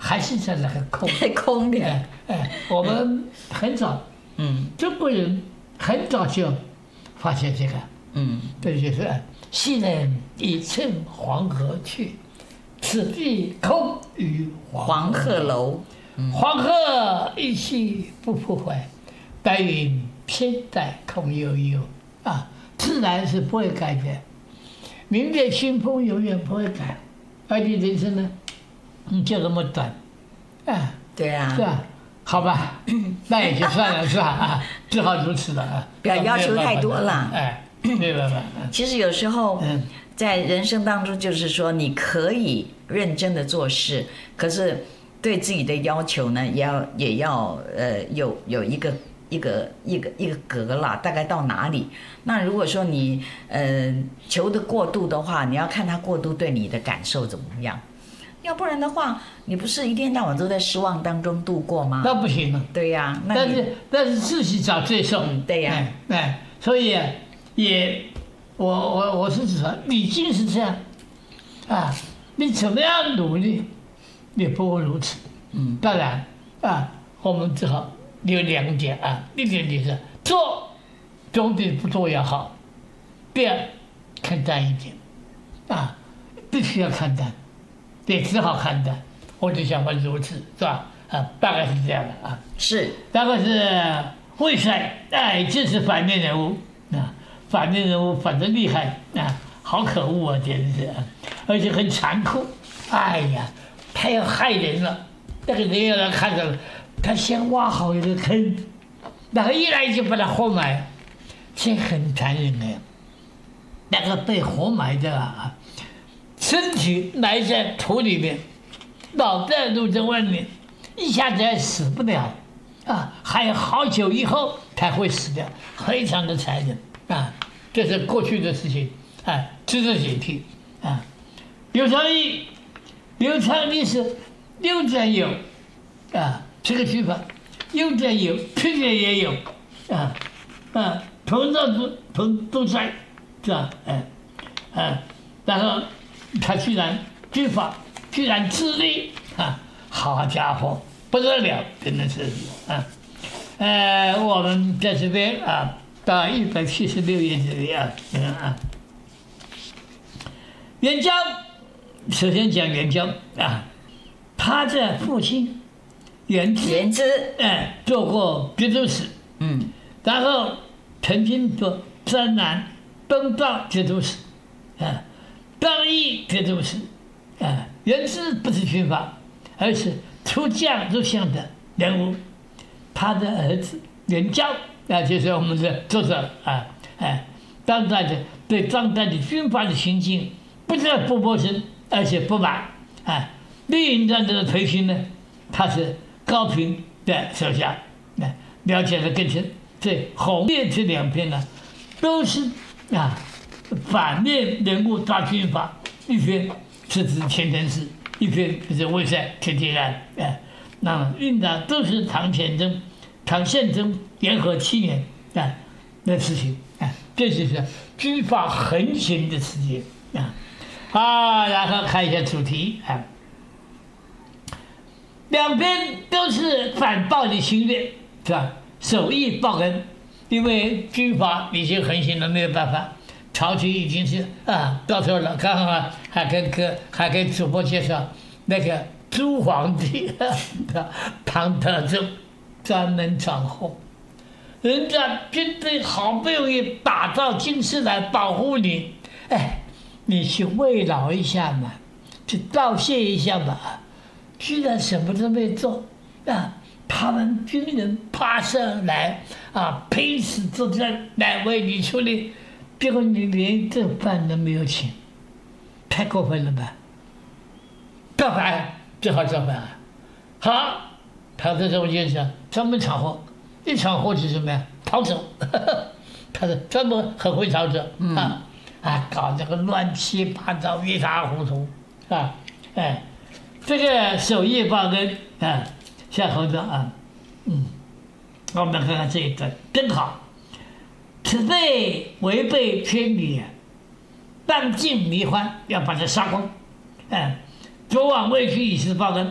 还是在那个空空的。 我们很早，中国人很早就发现这个，这就是昔人已乘黄河去，此地空余黄鹤楼。黄鹤一去不复回，白云偏在空悠悠啊，自然是不会改变。明月清风永远不会改，而你人生呢，就这么短， 对啊， 是吧？好吧，那也就算了，是吧？啊，只好如此了啊。 不要要求太多了。 没办法。 其实有时候，在人生当中，就是说你可以认真的做事，可是对自己的要求呢，也要有一个格啦，大概到哪里？那如果说你求的过度的话，你要看他过度对你的感受怎么样。要不然的话，你不是一天到晚都在失望当中度过吗？ 那不行了。 对呀， 但是自己找罪受。 对呀， 所以我是指说，已经是这样，你怎么样努力，也不会如此。当然我们只好有2点一点就是做总比不做要好，第二看淡一点，必须要看淡。也只好看淡，我就想问如此，是吧？大概是这样的是， 大概是魏帅，这是反面人物反面人物反得厉害好可恶简直是而且很残酷，哎呀，他要害人了，那个人要来看着了，他先挖好一个坑，然后一来就把他活埋，这很残忍的，那个被活埋的身体埋在土里面，脑袋露在外面，一下子还死不了还有好久以后才会死掉，非常的残忍这是过去的事情值得警惕刘昌义是右转有这个句法，右转有，偏见也有同道都在，是吧？然后他居然句法居然自立好家伙，不得了，真的是我们在这边到176页这里元宵，首先讲元宵他的父亲元之做过节度使，然后曾经做江南东道节度使张毅节度使元之不是军阀，而是出将入相的人物。他的儿子元宵就是我们的作者当代的对当代的军阀的行径不但不陌生，而且不满绿营战争的培训呢，他是高平的手下了解的更深。这红烈这2篇呢，都是反面人物大军阀，一篇是指钱承嗣，一篇就是魏帅陈天然那印的都是唐宪宗元和7年的事情这就是军阀横行的事情然后看一下主题2篇都是反暴的心愿，是吧？守义报恩，因为军阀已经横行了，没有办法，朝廷已经是到头了。刚刚还跟主播介绍那个朱皇帝唐德宗专门闯祸，人家军队好不容易打到京师来保护你，你去慰劳一下嘛，去道谢一下嘛，居然什么都没做他们军人爬上来拼死作战来为你出力，结果你连这饭都没有请，太过分了吧？造反，只好造反好，他这种就是专门闯祸，一闯祸就是什么呀？逃走，他是专门很会逃走搞这个乱七八糟一塌糊涂这个守义报恩向后头我们看看这一段真好。此辈违背天理荡尽迷欢，要把他杀光昨晚未去以示报恩，